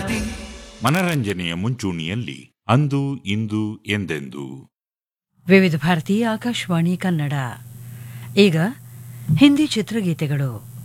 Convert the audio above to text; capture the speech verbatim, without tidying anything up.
ಮನರಂಜನೆಯ ಮುಂಚೂಣಿಯಲ್ಲಿ ಅಂದು ಇಂದು ಎಂದೆಂದು. ವಿವಿಧ ಭಾರತಿ ಆಕಾಶವಾಣಿ ಕನ್ನಡ. ಈಗ ಹಿಂದಿ ಚಿತ್ರಗೀತೆಗಳು.